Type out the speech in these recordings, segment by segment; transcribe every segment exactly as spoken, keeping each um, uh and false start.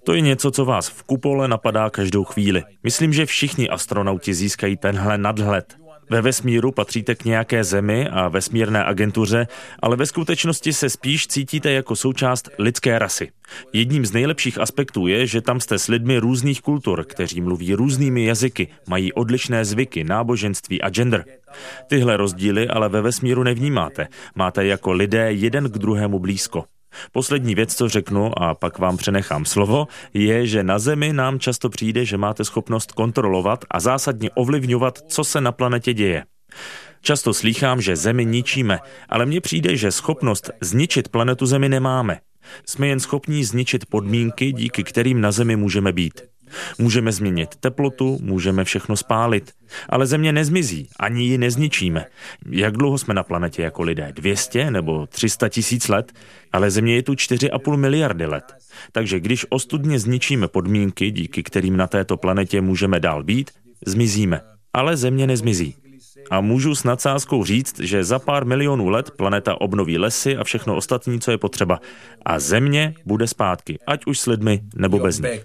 To je něco, co vás v kupole napadá každou chvíli. Myslím, že všichni astronauti získají tenhle nadhled. Ve vesmíru patříte k nějaké zemi a vesmírné agentuře, ale ve skutečnosti se spíš cítíte jako součást lidské rasy. Jedním z nejlepších aspektů je, že tam jste s lidmi různých kultur, kteří mluví různými jazyky, mají odlišné zvyky, náboženství a gender. Tyhle rozdíly ale ve vesmíru nevnímáte. Máte jako lidé jeden k druhému blízko. Poslední věc, co řeknu, a pak vám přenechám slovo, je, že na Zemi nám často přijde, že máte schopnost kontrolovat a zásadně ovlivňovat, co se na planetě děje. Často slýchám, že Zemi ničíme, ale mně přijde, že schopnost zničit planetu Zemi nemáme. Jsme jen schopní zničit podmínky, díky kterým na Zemi můžeme být. Můžeme změnit teplotu, můžeme všechno spálit, ale Země nezmizí, ani ji nezničíme. Jak dlouho jsme na planetě jako lidé? dvě stě nebo tři sta tisíc let? Ale Země je tu čtyři a půl miliardy let. Takže když ostudně zničíme podmínky, díky kterým na této planetě můžeme dál být, zmizíme. Ale Země nezmizí. A můžu s nadsázkou říct, že za pár milionů let planeta obnoví lesy a všechno ostatní, co je potřeba. A Země bude zpátky, ať už s lidmi nebo bez nich.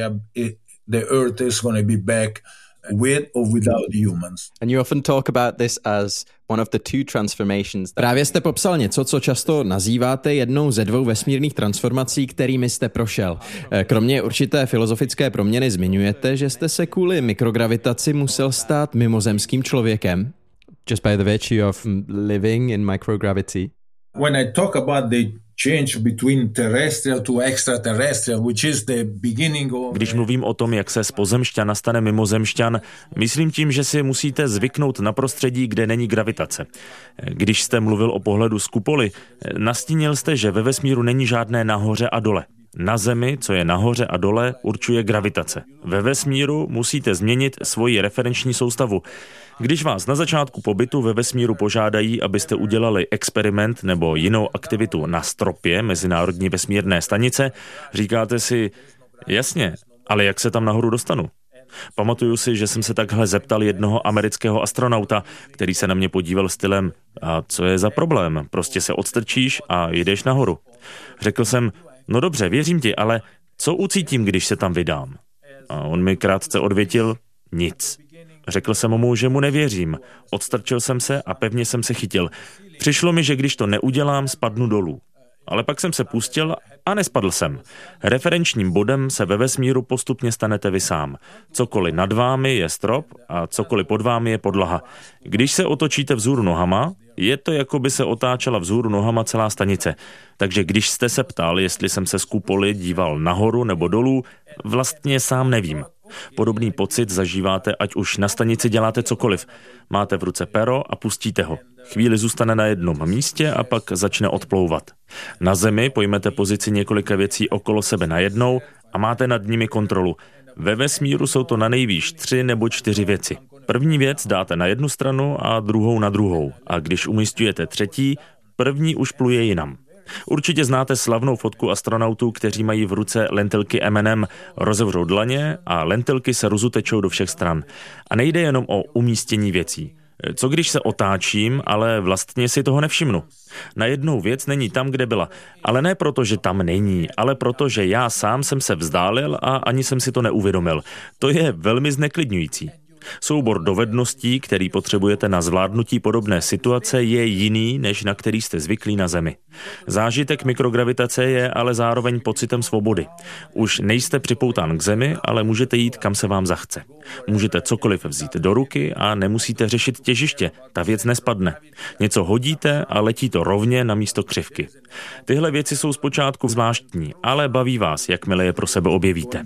The Earth is going to be back with or without humans. And you often talk about this as one of the two transformations. Právě jste popsal něco, co často nazýváte jednou ze dvou vesmírných transformací, kterými jste prošel. Kromě určité filozofické proměny zmiňujete, že jste se kvůli mikrogravitaci musel stát mimozemským člověkem. Just by the virtue of living in microgravity. When I talk about the change between terrestrial to extraterrestrial, which is the beginning of... Když mluvím o tom, jak se z pozemšťana stane mimozemšťan, myslím tím, že si musíte zvyknout na prostředí, kde není gravitace. Když jste mluvil o pohledu z kupoly, nastínil jste, že ve vesmíru není žádné nahoře a dole. Na Zemi, co je nahoře a dole, určuje gravitace. Ve vesmíru musíte změnit svoji referenční soustavu. Když vás na začátku pobytu ve vesmíru požádají, abyste udělali experiment nebo jinou aktivitu na stropě Mezinárodní vesmírné stanice, říkáte si, jasně, ale jak se tam nahoru dostanu? Pamatuju si, že jsem se takhle zeptal jednoho amerického astronauta, který se na mě podíval stylem, a co je za problém, prostě se odstrčíš a jdeš nahoru. Řekl jsem, no dobře, věřím ti, ale co ucítím, když se tam vydám? A on mi krátce odvětil, nic. Řekl jsem mu, že mu nevěřím. Odstrčil jsem se a pevně jsem se chytil. Přišlo mi, že když to neudělám, spadnu dolů. Ale pak jsem se pustil a nespadl jsem. Referenčním bodem se ve vesmíru postupně stanete vy sám. Cokoliv nad vámi je strop a cokoliv pod vámi je podlaha. Když se otočíte vzhůru nohama, je to, jako by se otáčela vzhůru nohama celá stanice. Takže když jste se ptal, jestli jsem se z kupoly díval nahoru nebo dolů, vlastně sám nevím. Podobný pocit zažíváte, ať už na stanici děláte cokoliv. Máte v ruce pero a pustíte ho. Chvíli zůstane na jednom místě a pak začne odplouvat. Na Zemi pojmete pozici několika věcí okolo sebe najednou a máte nad nimi kontrolu. Ve vesmíru jsou to na nejvýš tři nebo čtyři věci. První věc dáte na jednu stranu a druhou na druhou. A když umístujete třetí, první už pluje jinam. Určitě znáte slavnou fotku astronautů, kteří mají v ruce lentilky M and M, rozevřou dlaně a lentilky se rozutečou do všech stran. A nejde jenom o umístění věcí. Co když se otáčím, ale vlastně si toho nevšimnu? Na jednou věc není tam, kde byla. Ale ne proto, že tam není, ale proto, že já sám jsem se vzdálil a ani jsem si to neuvědomil. To je velmi zneklidňující. Soubor dovedností, který potřebujete na zvládnutí podobné situace, je jiný, než na který jste zvyklí na Zemi. Zážitek mikrogravitace je ale zároveň pocitem svobody. Už nejste připoután k Zemi, ale můžete jít, kam se vám zachce. Můžete cokoliv vzít do ruky a nemusíte řešit těžiště, ta věc nespadne. Něco hodíte a letí to rovně na místo křivky. Tyhle věci jsou zpočátku zvláštní, ale baví vás, jakmile je pro sebe objevíte.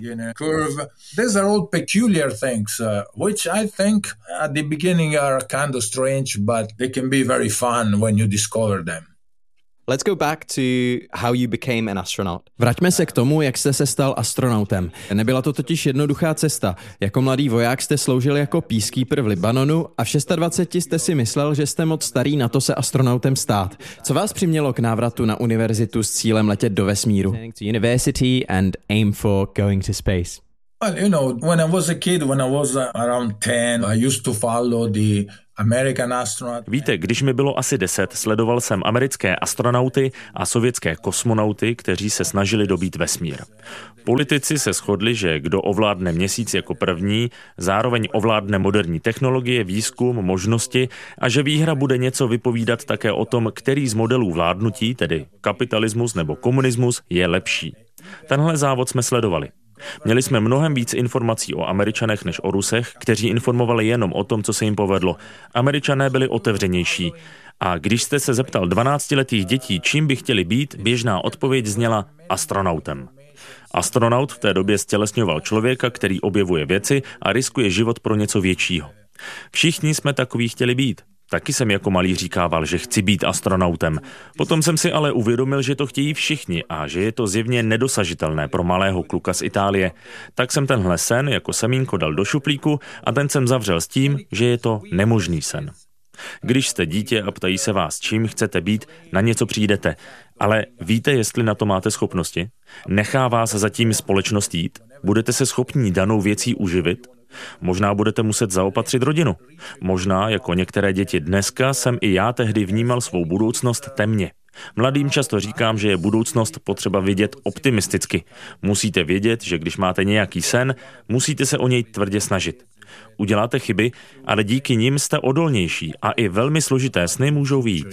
I think at the beginning are kind of strange, but they can be very fun when you discover them. Let's go back to how you became an astronaut. Vraťme se k tomu, jak jste se stal astronautem. Nebyla to totiž jednoduchá cesta. Jako mladý voják jste sloužil jako peacekeeper v Libanonu a v dvaceti šesti jste si myslel, že jste moc starý na to se astronautem stát. Co vás přimělo k návratu na univerzitu s cílem letět do vesmíru? To university and aim for going to space. Well, you know, when I was a kid, when I was uh, around ten, I used to follow the Víte, když mi bylo asi deset, sledoval jsem americké astronauty a sovětské kosmonauty, kteří se snažili dobít vesmír. Politici se shodli, že kdo ovládne Měsíc jako první, zároveň ovládne moderní technologie, výzkum, možnosti a že výhra bude něco vypovídat také o tom, který z modelů vládnutí, tedy kapitalismus nebo komunismus, je lepší. Tenhle závod jsme sledovali. Měli jsme mnohem víc informací o Američanech než o Rusech, kteří informovali jenom o tom, co se jim povedlo. Američané byli otevřenější. A když jste se zeptal dvanáctiletých dětí, čím by chtěli být, běžná odpověď zněla astronautem. Astronaut v té době stělesňoval člověka, který objevuje věci a riskuje život pro něco většího. Všichni jsme takoví chtěli být. Taky jsem jako malý říkával, že chci být astronautem. Potom jsem si ale uvědomil, že to chtějí všichni a že je to zjevně nedosažitelné pro malého kluka z Itálie. Tak jsem tenhle sen jako semínko dal do šuplíku a ten jsem zavřel s tím, že je to nemožný sen. Když jste dítě a ptají se vás, čím chcete být, na něco přijdete. Ale víte, jestli na to máte schopnosti? Nechá vás zatím společnost jít? Budete se schopní danou věcí uživit? Možná budete muset zaopatřit rodinu. Možná, jako některé děti dneska, jsem i já tehdy vnímal svou budoucnost temně. Mladým často říkám, že je budoucnost potřeba vidět optimisticky. Musíte vědět, že když máte nějaký sen, musíte se o něj tvrdě snažit. Uděláte chyby, ale díky nim jste odolnější a i velmi složité sny můžou vyjít.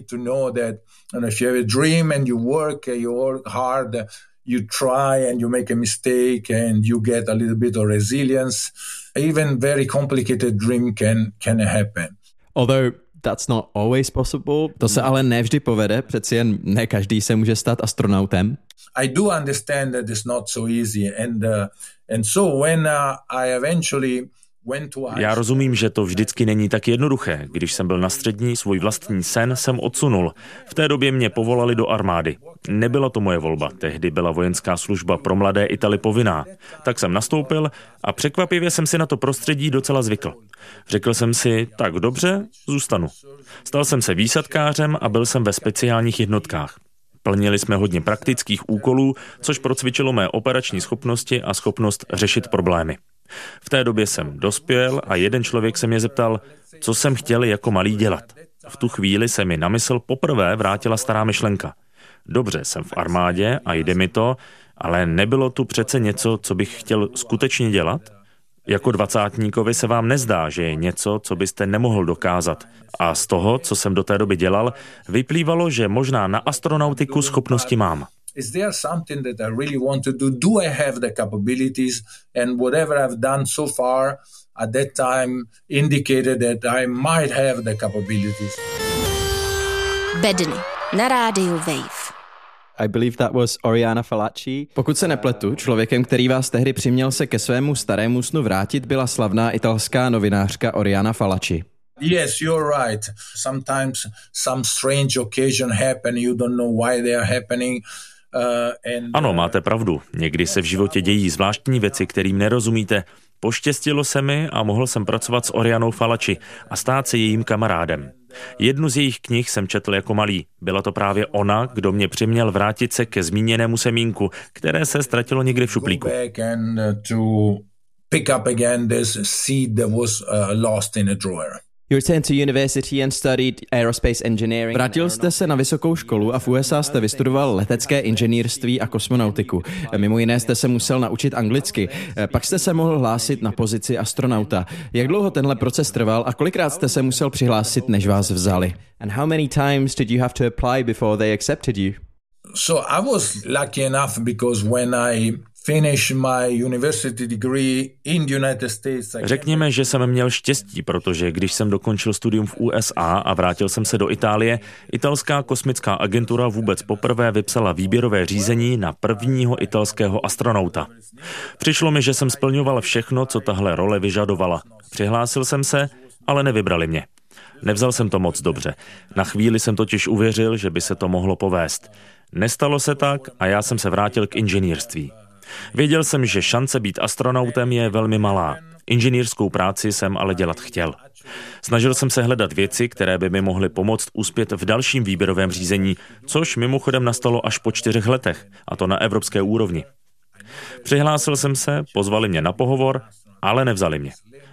You try and you make a mistake and you get a little bit of resilience. Even very complicated dream can can happen. Although that's not always possible. To se ale nevždy povede, přeci jen ne každý se může stát astronautem. I do understand that it's not so easy and uh, and so when uh, I eventually Já rozumím, že to vždycky není tak jednoduché. Když jsem byl na střední, svůj vlastní sen jsem odsunul. V té době mě povolali do armády. Nebyla to moje volba, tehdy byla vojenská služba pro mladé Italy povinná. Tak jsem nastoupil a překvapivě jsem si na to prostředí docela zvykl. Řekl jsem si, tak dobře, zůstanu. Stal jsem se výsadkářem a byl jsem ve speciálních jednotkách. Plnili jsme hodně praktických úkolů, což procvičilo mé operační schopnosti a schopnost řešit problémy. V té době jsem dospěl a jeden člověk se mě zeptal, co jsem chtěl jako malý dělat. V tu chvíli se mi na mysl poprvé vrátila stará myšlenka. Dobře, jsem v armádě a jde mi to, ale nebylo tu přece něco, co bych chtěl skutečně dělat? Jako dvacátníkovi se vám nezdá, že je něco, co byste nemohl dokázat. A z toho, co jsem do té doby dělal, vyplývalo, že možná na astronautiku schopnosti mám. Is there something that I really want to do? Do I have the capabilities? And whatever I've done so far at that time indicated that I might have the capabilities. Bedny na rádiu Wave. I believe that was Oriana Fallaci. Pokud se nepletu, člověkem, který vás tehdy přiměl se ke svému starému snu vrátit, byla slavná italská novinářka Oriana Fallaci. Yes, you're right. Sometimes some strange occasion happen, you don't know why they are happening. Ano, máte pravdu. Někdy se v životě dějí zvláštní věci, kterým nerozumíte. Poštěstilo se mi a mohl jsem pracovat s Orianou Fallaci a stát se jejím kamarádem. Jednu z jejich knih jsem četl jako malý. Byla to právě ona, kdo mě přiměl vrátit se ke zmíněnému semínku, které se ztratilo někde v šuplíku. You returned to university and studied aerospace engineering. Vrátil jste se na vysokou školu a v U S A jste vystudoval letecké inženýrství a kosmonautiku. Mimo jiné jste se musel naučit anglicky. Pak jste se mohl hlásit na pozici astronauta. Jak dlouho tenhle proces trval a kolikrát jste se musel přihlásit, než vás vzali? And how many times did you have to apply before they accepted you? So I was lucky enough because when I finished my university degree in the United States. Řekněme, že jsem měl štěstí, protože když jsem dokončil studium v U S A a vrátil jsem se do Itálie, italská kosmická agentura vůbec poprvé vypsala výběrové řízení na prvního italského astronauta. Přišlo mi, že jsem splňoval všechno, co tahle role vyžadovala. Přihlásil jsem se, ale nevybrali mě. Nevzal jsem to moc dobře. Na chvíli jsem totiž uvěřil, že by se to mohlo povést. Nestalo se tak a já jsem se vrátil k inženýrství. Věděl jsem, že šance být astronautem je velmi malá. Inženýrskou práci jsem ale dělat chtěl. Snažil jsem se hledat věci, které by mi mohly pomoct uspět v dalším výběrovém řízení, což mimochodem nastalo až po čtyřech letech, a to na evropské úrovni. Přihlásil jsem se, pozvali mě na pohovor, ale nevzali mě.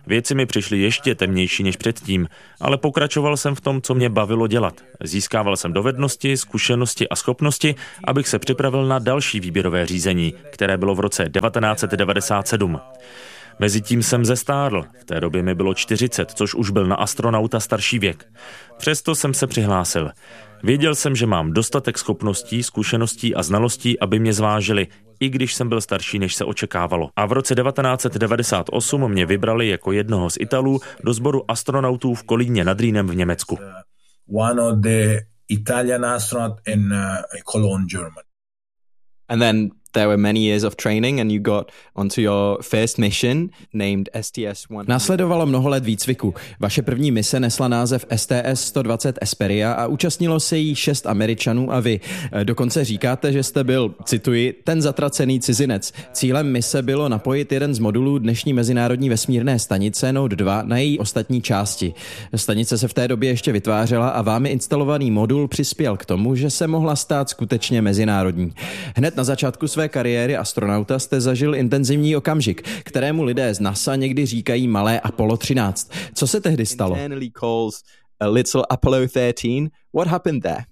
Věci mi přišly ještě temnější než předtím, ale pokračoval jsem v tom, co mě bavilo dělat. Získával jsem dovednosti, zkušenosti a schopnosti, abych se připravil na další výběrové řízení, které bylo v roce devatenáct set devadesát sedm. Mezitím jsem zestárl, v té době mi bylo čtyřicet, což už byl na astronauta starší věk. Přesto jsem se přihlásil. Věděl jsem, že mám dostatek schopností, zkušeností a znalostí, aby mě zvážili, i když jsem byl starší, než se očekávalo. A v roce devatenáct set devadesát osm mě vybrali jako jednoho z Italů do sboru astronautů v Kolíně nad Rýnem v Německu. One of the Italian astronaut in uh, Cologne, Germany. And then there were many years of training and you got onto your first mission named S T S one. Následovalo mnoho let výcviku. Vaše první mise nesla název S T S sto dvacet Esperia a účastnilo se jí šest Američanů a vy. Dokonce říkáte, že jste byl, cituji, ten zatracený cizinec. Cílem mise bylo napojit jeden z modulů dnešní mezinárodní vesmírné stanice Node dva na její ostatní části. Stanice se v té době ještě vytvářela a vámi instalovaný modul přispěl k tomu, že se mohla stát skutečně mezinárodní. Hned na začátku své kariéry astronauta jste zažil intenzivní okamžik, kterému lidé z NASA někdy říkají malé Apollo třináct. Co se tehdy stalo? A little Apollo thirteen. What happened there?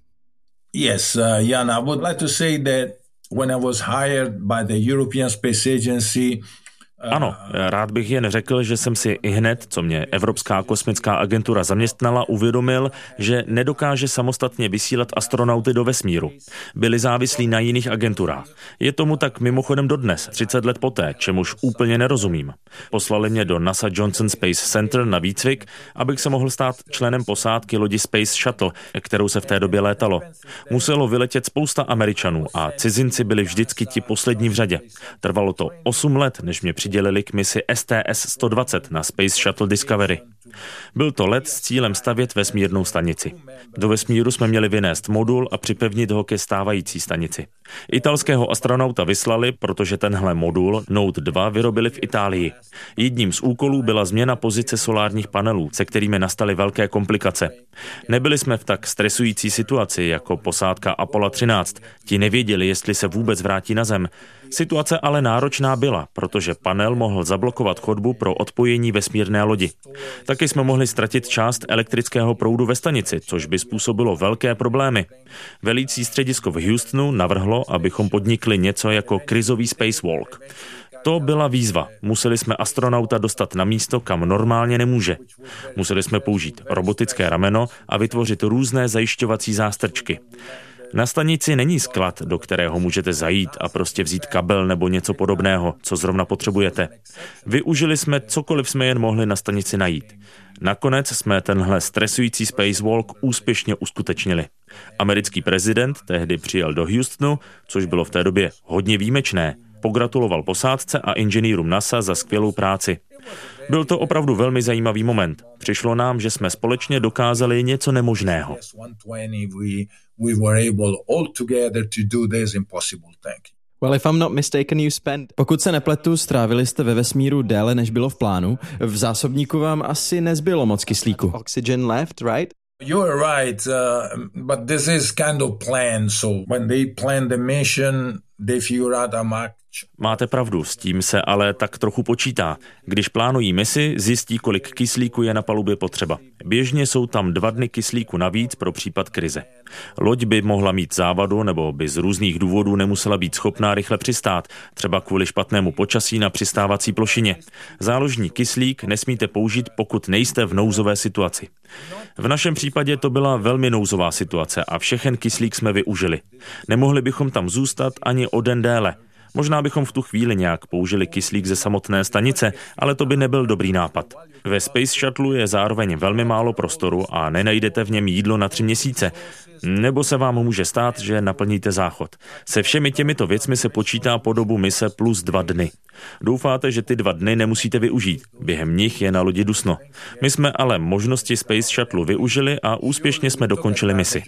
Yes, uh, Jan, I would like to say that when I was hired by the European Space Agency. Ano, rád bych jen řekl, že jsem si ihned, co mě Evropská kosmická agentura zaměstnala, uvědomil, že nedokáže samostatně vysílat astronauty do vesmíru. Byli závislí na jiných agenturách. Je tomu tak mimochodem dodnes, třicet let poté, čemuž úplně nerozumím. Poslali mě do NASA Johnson Space Center na výcvik, abych se mohl stát členem posádky lodi Space Shuttle, kterou se v té době létalo. Muselo vyletět spousta Američanů a cizinci byli vždycky ti poslední v řadě. Trvalo to osm let, než mě přidělili k misi S T S sto dvacet na Space Shuttle Discovery. Byl to let s cílem stavět vesmírnou stanici. Do vesmíru jsme měli vynést modul a připevnit ho ke stávající stanici. Italského astronauta vyslali, protože tenhle modul Node dva vyrobili v Itálii. Jedním z úkolů byla změna pozice solárních panelů, se kterými nastaly velké komplikace. Nebyli jsme v tak stresující situaci jako posádka Apollo třináct. Ti nevěděli, jestli se vůbec vrátí na Zem. Situace ale náročná byla, protože panel mohl zablokovat chodbu pro odpojení vesmírné lodi. Taky jsme mohli ztratit část elektrického proudu ve stanici, což by způsobilo velké problémy. Velící středisko v Houstonu navrhlo, abychom podnikli něco jako krizový spacewalk. To byla výzva. Museli jsme astronauta dostat na místo, kam normálně nemůže. Museli jsme použít robotické rameno a vytvořit různé zajišťovací zástrčky. Na stanici není sklad, do kterého můžete zajít a prostě vzít kabel nebo něco podobného, co zrovna potřebujete. Využili jsme cokoliv jsme jen mohli na stanici najít. Nakonec jsme tenhle stresující spacewalk úspěšně uskutečnili. Americký prezident tehdy přijel do Houstonu, což bylo v té době hodně výjimečné. Pogratuloval posádce a inženýrům NASA za skvělou práci. Byl to opravdu velmi zajímavý moment. Přišlo nám, že jsme společně dokázali něco nemožného. Well, if I'm not mistaken, you spent... Pokud se nepletu, strávili jste ve vesmíru déle, než bylo v plánu. V zásobníku vám asi nezbylo moc kyslíku. Oxygen left, right? You're right, uh, but this is kind of planned. So when they plan the mission, they figure out how much. Máte pravdu, s tím se ale tak trochu počítá. Když plánují misi, zjistí, kolik kyslíku je na palubě potřeba. Běžně jsou tam dva dny kyslíku navíc pro případ krize. Loď by mohla mít závadu nebo by z různých důvodů nemusela být schopná rychle přistát, třeba kvůli špatnému počasí na přistávací plošině. Záložní kyslík nesmíte použít, pokud nejste v nouzové situaci. V našem případě to byla velmi nouzová situace a všechen kyslík jsme využili. Nemohli bychom tam zůstat ani o den déle. Možná bychom v tu chvíli nějak použili kyslík ze samotné stanice, ale to by nebyl dobrý nápad. Ve Space Shuttle je zároveň velmi málo prostoru a nenajdete v něm jídlo na tři měsíce. Nebo se vám může stát, že naplníte záchod. Se všemi těmito věcmi se počítá po dobu mise plus dva dny. Doufáte, že ty dva dny nemusíte využít. Během nich je na lodi dusno. My jsme ale možnosti Space Shuttle využili a úspěšně jsme dokončili misi.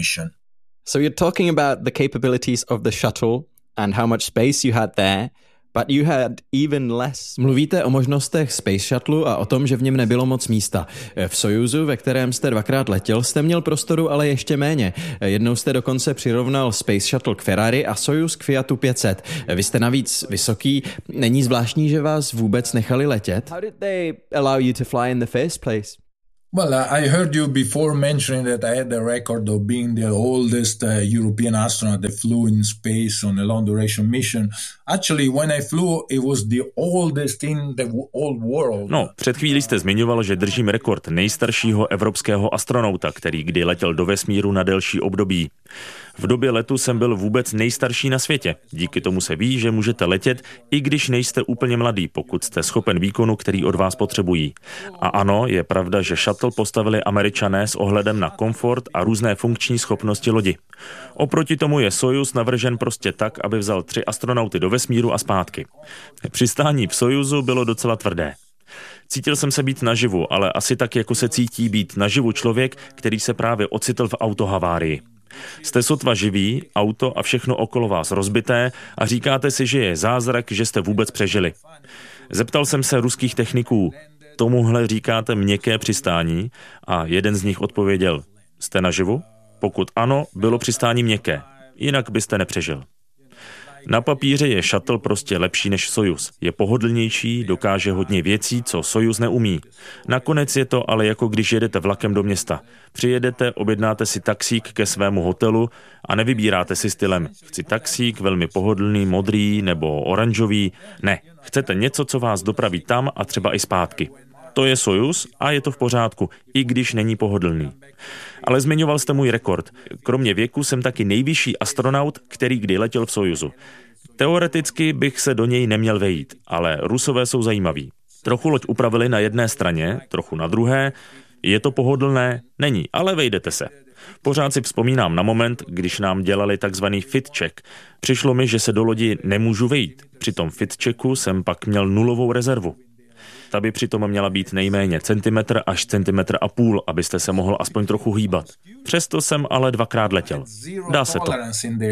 So you're talking about the capabilities of the shuttle and how much space you had there. But you had even less. Mluvíte o možnostech Space Shuttle a o tom, že v něm nebylo moc místa. V Sojuzu, ve kterém jste dvakrát letěl, jste měl prostoru ale ještě méně. Jednou jste dokonce přirovnal Space Shuttle k Ferrari a Sojuz k Fiatu pět set. Vy jste navíc vysoký. Není zvláštní, že vás vůbec nechali letět? How did they allow you to fly in the first place? Well, I heard you before mentioning that I had the record of being the oldest uh, European astronaut that flew in space on a long duration mission. Actually, when I flew, it was the oldest in the old world. No, před chvílí jste zmiňoval, že držím rekord nejstaršího evropského astronauta, který kdy letěl do vesmíru na delší období. V době letu jsem byl vůbec nejstarší na světě. Díky tomu se ví, že můžete letět, i když nejste úplně mladý, pokud jste schopen výkonu, který od vás potřebují. A ano, je pravda, že shuttle postavili Američané s ohledem na komfort a různé funkční schopnosti lodi. Oproti tomu je Sojuz navržen prostě tak, aby vzal tři astronauty do vesmíru a zpátky. Přistání v Sojuzu bylo docela tvrdé. Cítil jsem se být naživu, ale asi tak, jako se cítí být naživu člověk, který se právě ocitl v autohavárii. Jste sotva živí, auto a všechno okolo vás rozbité a říkáte si, že je zázrak, že jste vůbec přežili. Zeptal jsem se ruských techniků, tomuhle říkáte měkké přistání? A jeden z nich odpověděl, jste naživu? Pokud ano, bylo přistání měkké, jinak byste nepřežil. Na papíře je shuttle prostě lepší než Sojuz. Je pohodlnější, dokáže hodně věcí, co Sojuz neumí. Nakonec je to ale jako když jedete vlakem do města. Přijedete, objednáte si taxík ke svému hotelu a nevybíráte si stylem. Chci taxík, velmi pohodlný, modrý nebo oranžový. Ne, chcete něco, co vás dopraví tam a třeba i zpátky. To je Sojuz a je to v pořádku, i když není pohodlný. Ale zmiňoval jste můj rekord. Kromě věku jsem taky nejvyšší astronaut, který kdy letěl v Sojuzu. Teoreticky bych se do něj neměl vejít, ale Rusové jsou zajímaví. Trochu loď upravili na jedné straně, trochu na druhé. Je to pohodlné? Není, ale vejdete se. Pořád si vzpomínám na moment, když nám dělali takzvaný fit check. Přišlo mi, že se do lodi nemůžu vejít. Při tom fit checku jsem pak měl nulovou rezervu. Ta by přitom měla být nejméně centimetr až centimetr a půl, abyste se mohl aspoň trochu hýbat. Přesto jsem ale dvakrát letěl. Dá se to.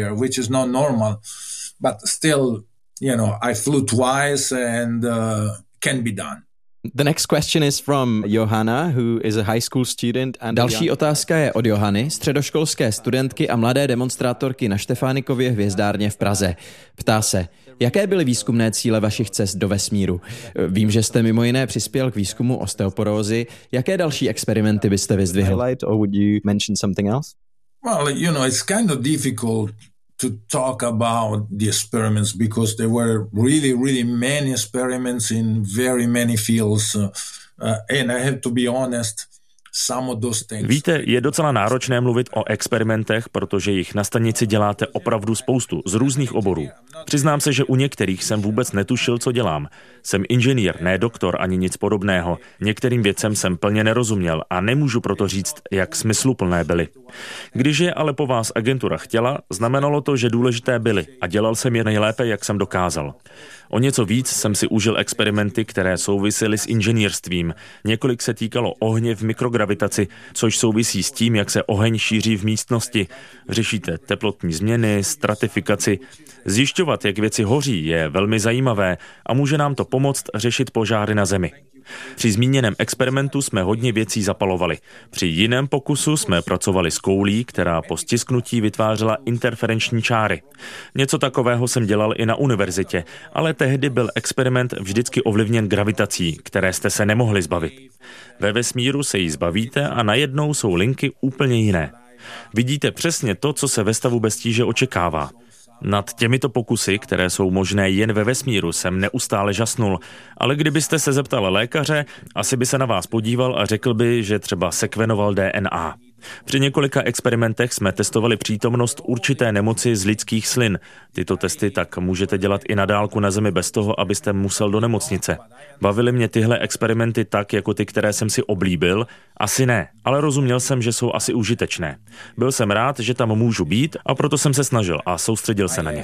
The next question is from Johanna, who is a high school student. And Další otázka je od Johany, středoškolské studentky a mladé demonstrátorky na Štefánikově hvězdárně v Praze. Ptá se, jaké byly výzkumné cíle vašich cest do vesmíru? Vím, že jste mimo jiné přispěl k výzkumu osteoporózy. Jaké další experimenty byste vyzdvihl? Or would you mention something else? Well, you know, it's kind of difficult to talk about the experiments because there were really, really many experiments in very many fields. Uh, and I have to be honest, some of those things. Víte, je docela náročné mluvit o experimentech, protože jich na stanici děláte opravdu spoustu, z různých oborů. Přiznám se, že u některých jsem vůbec netušil, co dělám. Jsem inženýr, ne doktor ani nic podobného. Některým věcem jsem plně nerozuměl a nemůžu proto říct, jak smysluplné byly. Když je ale po vás agentura chtěla, znamenalo to, že důležité byly a dělal jsem je nejlépe, jak jsem dokázal. O něco víc jsem si užil experimenty, které souvisely s inženýrstvím. Několik se týkalo ohně v mikrogravitaci, což souvisí s tím, jak se oheň šíří v místnosti. Řešíte teplotní změny, stratifikaci. Zjišťovat, jak věci hoří, je velmi zajímavé a může nám to pomoct řešit požáry na Zemi. Při zmíněném experimentu jsme hodně věcí zapalovali. Při jiném pokusu jsme pracovali s koulí, která po stisknutí vytvářela interferenční čáry. Něco takového jsem dělal i na univerzitě, ale tehdy byl experiment vždycky ovlivněn gravitací, které jste se nemohli zbavit. Ve vesmíru se jí zbavíte a najednou jsou linky úplně jiné. Vidíte přesně to, co se ve stavu bez tíže očekává. Nad těmito pokusy, které jsou možné jen ve vesmíru, jsem neustále žasnul, ale kdybyste se zeptal lékaře, asi by se na vás podíval a řekl by, že třeba sekvenoval D N A. Při několika experimentech jsme testovali přítomnost určité nemoci z lidských slin. Tyto testy tak můžete dělat i na dálku na Zemi bez toho, abyste musel do nemocnice. Bavily mě tyhle experimenty tak, jako ty, které jsem si oblíbil? Asi ne, ale rozuměl jsem, že jsou asi užitečné. Byl jsem rád, že tam můžu být a proto jsem se snažil a soustředil se na ně.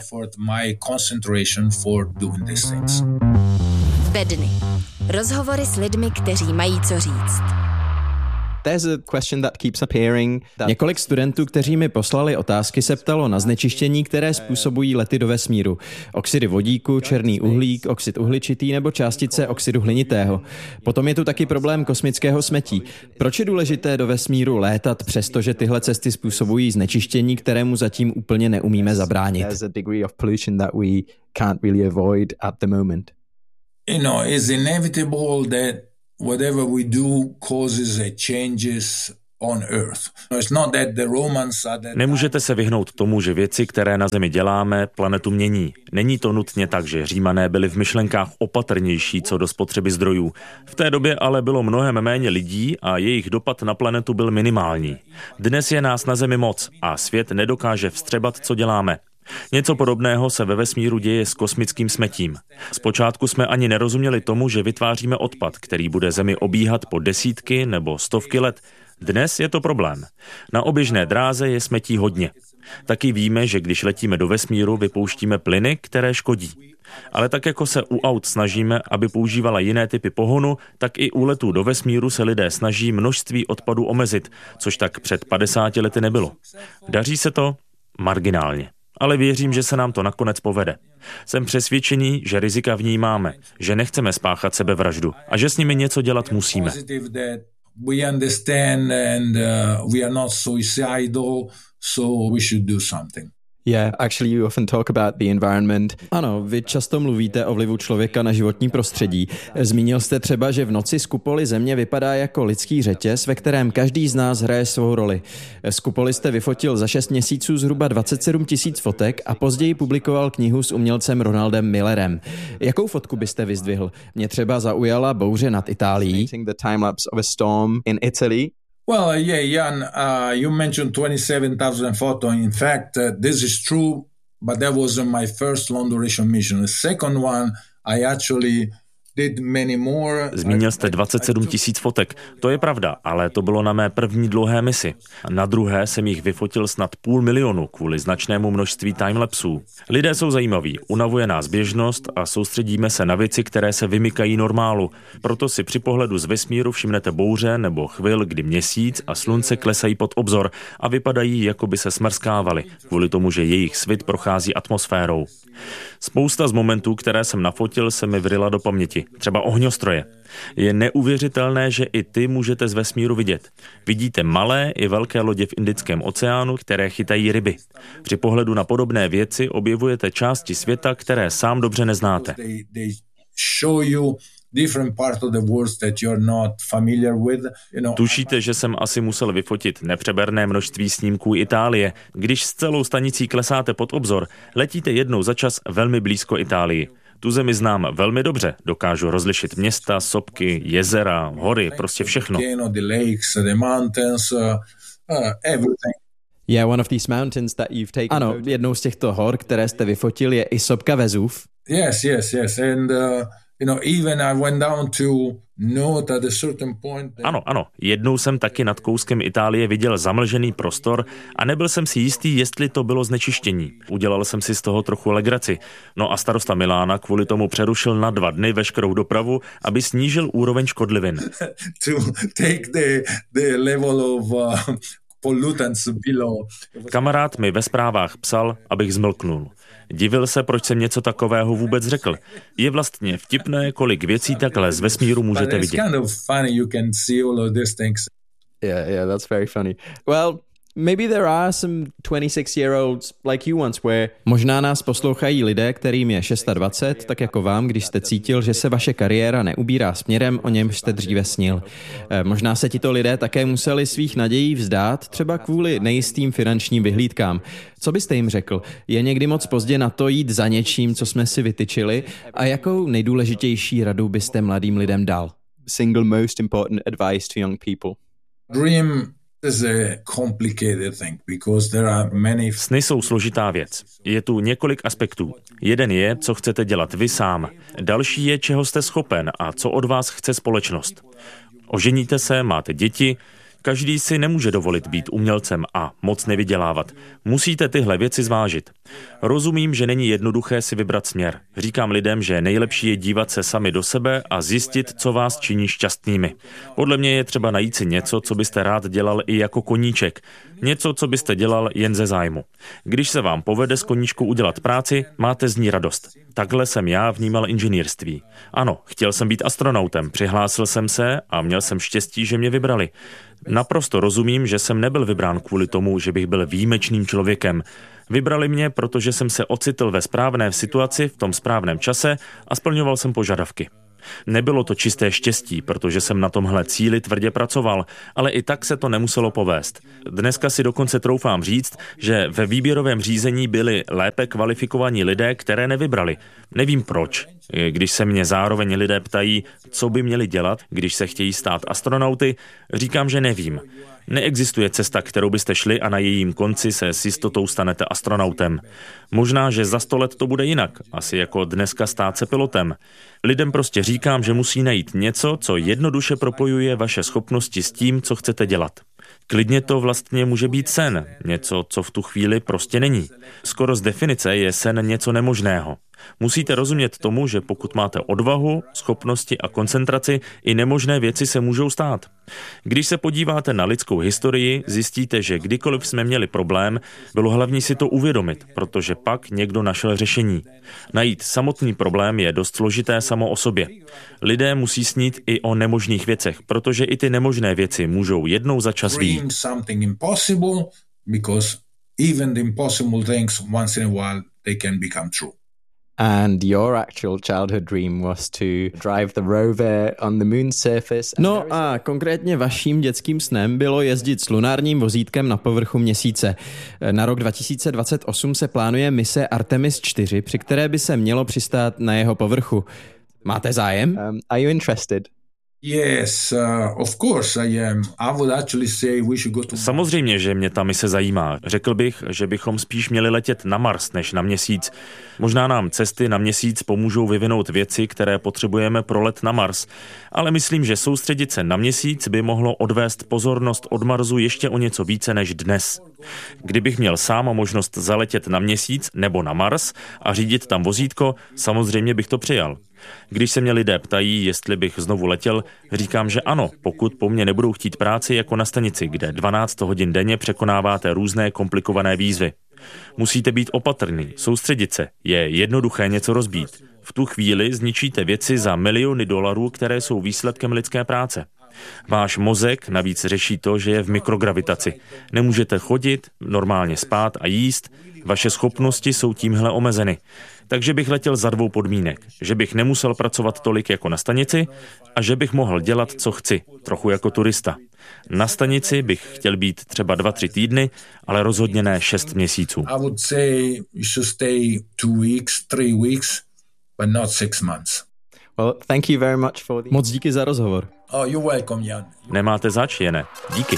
Bedny. Rozhovory s lidmi, kteří mají co říct. There's a question that keeps appearing. That... Několik studentů, kteří mi poslali otázky, se ptalo na znečištění, které způsobují lety do vesmíru. Oxidy vodíku, černý uhlík, oxid uhličitý nebo částice oxidu hlinitého. Potom je tu taky problém kosmického smetí. Proč je důležité do vesmíru létat, přestože tyhle cesty způsobují znečištění, kterému zatím úplně neumíme zabránit? There's a degree of pollution that we can't really avoid at the moment. You know, it's inevitable that whatever we do causes a changes on Earth. It's not that the Romans are that... Nemůžete se vyhnout tomu, že věci, které na Zemi děláme, planetu mění. Není to nutně tak, že Římané byli v myšlenkách opatrnější co do spotřeby zdrojů. V té době ale bylo mnohem méně lidí a jejich dopad na planetu byl minimální. Dnes je nás na Zemi moc a svět nedokáže vstřebat, co děláme. Něco podobného se ve vesmíru děje s kosmickým smetím. Zpočátku jsme ani nerozuměli tomu, že vytváříme odpad, který bude Zemi obíhat po desítky nebo stovky let. Dnes je to problém. Na oběžné dráze je smetí hodně. Taky víme, že když letíme do vesmíru, vypouštíme plyny, které škodí. Ale tak jako se u aut snažíme, aby používala jiné typy pohonu, tak i u letů do vesmíru se lidé snaží množství odpadů omezit, což tak před padesáti lety nebylo. Daří se to marginálně. Ale věřím, že se nám to nakonec povede. Jsem přesvědčený, že rizika vnímáme, že nechceme spáchat sebevraždu a že s nimi něco dělat musíme. We understand and uh, we are not suicidal, so we should do something. Yeah, actually you often talk about the environment. Ano, vy často mluvíte o vlivu člověka na životní prostředí. Zmínil jste třeba, že v noci z kupoly Země vypadá jako lidský řetěz, ve kterém každý z nás hraje svou roli. Z kupoly jste vyfotil za šest měsíců zhruba dvacet sedm tisíc fotek a později publikoval knihu s umělcem Ronaldem Millerem. Jakou fotku byste vyzdvihl? Mě třeba zaujala bouře nad Itálií. The time-lapse of a storm in Italy. Well, yeah, Jan, uh, you mentioned twenty-seven thousand photos. In fact, uh, this is true, but that wasn't my first long duration mission. The second one, I actually did many more. Zmínil jste dvacet sedm tisíc fotek. To je pravda, ale to bylo na mé první dlouhé misi. Na druhé jsem jich vyfotil snad půl milionu kvůli značnému množství timelapsů. Lidé jsou zajímaví, unavuje nás běžnost a soustředíme se na věci, které se vymykají normálu. Proto si při pohledu z vesmíru všimnete bouře nebo chvil, kdy měsíc a slunce klesají pod obzor a vypadají, jako by se smrskávaly, kvůli tomu, že jejich svit prochází atmosférou. Spousta z momentů, které jsem nafotil, se mi vryla do paměti. Třeba ohňostroje. Je neuvěřitelné, že i ty můžete z vesmíru vidět. Vidíte malé i velké lodě v Indickém oceánu, které chytají ryby. Při pohledu na podobné věci objevujete části světa, které sám dobře neznáte. Tušíte, že jsem asi musel vyfotit nepřeberné množství snímků Itálie. Když s celou stanicí klesáte pod obzor, letíte jednou za čas velmi blízko Itálii. Tu zemi znám velmi dobře, dokážu rozlišit města, sopky, jezera, hory, prostě všechno. Yeah, one of these mountains that you've taken. Ano, jednou z těchto hor, které jste vyfotil, je i sopka Vezuv. Yes, yes, yes. And uh, you know, even I went down to note at a certain point. That... Ano, ano. Jednou jsem taky nad kouskem Itálie viděl zamlžený prostor a nebyl jsem si jistý, jestli to bylo znečištění. Udělal jsem si z toho trochu legraci. No a starosta Milána kvůli tomu přerušil na dva dny veškerou dopravu, aby snížil úroveň škodlivin. To take the, the level of uh, pollutants below. Kamarád mi ve zprávách psal, abych zmlknul. Divil se, proč jsem něco takového vůbec řekl. Je vlastně vtipné, kolik věcí takhle z vesmíru můžete vidět. Yeah, yeah, that's very funny. Well, maybe there are some twenty-six-year-olds like you once were. Možná nás poslouchají lidé, kterým je dvacet šest, tak jako vám, když jste cítil, že se vaše kariéra neubírá směrem, o němž jste dříve snil. Možná se tito lidé také museli svých nadějí vzdát, třeba kvůli nejistým finančním vyhlídkám. Co byste jim řekl? Je někdy moc pozdě na to jít za něčím, co jsme si vytyčili? A jakou nejdůležitější radu byste mladým lidem dal? Single most important advice to young people. Dream is a complicated thing because there are many... Sny jsou složitá věc. Je tu několik aspektů. Jeden je, co chcete dělat vy sám. Další je, čeho jste schopen a co od vás chce společnost. Oženíte se, máte děti. Každý si nemůže dovolit být umělcem a moc nevydělávat. Musíte tyhle věci zvážit. Rozumím, že není jednoduché si vybrat směr. Říkám lidem, že nejlepší je dívat se sami do sebe a zjistit, co vás činí šťastnými. Podle mě je třeba najít si něco, co byste rád dělal i jako koníček. Něco, co byste dělal jen ze zájmu. Když se vám povede s koníčkou udělat práci, máte z ní radost. Takhle jsem já vnímal inženýrství. Ano, chtěl jsem být astronautem, přihlásil jsem se a měl jsem štěstí, že mě vybrali. Naprosto rozumím, že jsem nebyl vybrán kvůli tomu, že bych byl výjimečným člověkem. Vybrali mě, protože jsem se ocitl ve správné situaci v tom správném čase a splňoval jsem požadavky. Nebylo to čisté štěstí, protože jsem na tomhle cíli tvrdě pracoval, ale i tak se to nemuselo povést. Dneska si dokonce troufám říct, že ve výběrovém řízení byli lépe kvalifikovaní lidé, které nevybrali. Nevím proč. Když se mě zároveň lidé ptají, co by měli dělat, když se chtějí stát astronauty, říkám, že nevím. Neexistuje cesta, kterou byste šli a na jejím konci se s jistotou stanete astronautem. Možná, že za sto let to bude jinak, asi jako dneska stát se pilotem. Lidem prostě říkám, že musí najít něco, co jednoduše propojuje vaše schopnosti s tím, co chcete dělat. Klidně to vlastně může být sen, něco, co v tu chvíli prostě není. Skoro z definice je sen něco nemožného. Musíte rozumět tomu, že pokud máte odvahu, schopnosti a koncentraci, i nemožné věci se můžou stát. Když se podíváte na lidskou historii, zjistíte, že kdykoliv jsme měli problém, bylo hlavní si to uvědomit, protože pak někdo našel řešení. Najít samotný problém je dost složité samo o sobě. Lidé musí snít i o nemožných věcech, protože i ty nemožné věci můžou jednou za čas vyjít. And your actual childhood dream was to drive the rover on the moon surface. No a konkrétně vaším dětským snem bylo jezdit s lunárním vozítkem na povrchu měsíce. Na rok dva tisíce dvacet osm se plánuje mise Artemis čtyři, při které by se mělo přistát na jeho povrchu. Máte zájem? Um, are you interested? Yes, uh, of course I am. I would actually say we should go to... Samozřejmě, že mě ta mise zajímá. Řekl bych, že bychom spíš měli letět na Mars než na Měsíc. Možná nám cesty na Měsíc pomůžou vyvinout věci, které potřebujeme pro let na Mars. Ale myslím, že soustředit se na Měsíc by mohlo odvést pozornost od Marsu ještě o něco více než dnes. Kdybych měl sám možnost zaletět na Měsíc nebo na Mars a řídit tam vozítko, samozřejmě bych to přijal. Když se mě lidé ptají, jestli bych znovu letěl, říkám, že ano, pokud po mně nebudou chtít práci jako na stanici, kde dvanáct hodin denně překonáváte různé komplikované výzvy. Musíte být opatrný, soustředit se, je jednoduché něco rozbít. V tu chvíli zničíte věci za miliony dolarů, které jsou výsledkem lidské práce. Váš mozek navíc řeší to, že je v mikrogravitaci. Nemůžete chodit, normálně spát a jíst, vaše schopnosti jsou tímhle omezeny. Takže bych letěl za dvou podmínek, že bych nemusel pracovat tolik jako na stanici a že bych mohl dělat, co chci, trochu jako turista. Na stanici bych chtěl být třeba dva, tři týdny, ale rozhodně ne šest měsíců. I would say you should stay two weeks, three weeks, but not six months. Well, thank you very much for the... Moc díky za rozhovor. Oh, you're welcome, Jan. Nemáte zač, Jene. Díky.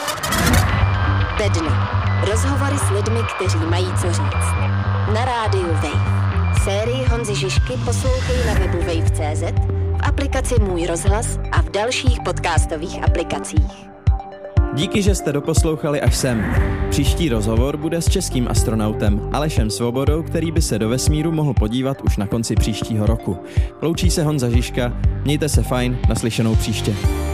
Bedny. Rozhovory s lidmi, kteří mají co říct. Na rádiu Wave. Sérii Honzy Žižky poslouchej na webu wave tečka cé zet, v aplikaci Můj rozhlas a v dalších podcastových aplikacích. Díky, že jste doposlouchali až sem. Příští rozhovor bude s českým astronautem Alešem Svobodou, který by se do vesmíru mohl podívat už na konci příštího roku. Loučí se Honza Žižka, mějte se fajn, naslyšenou příště.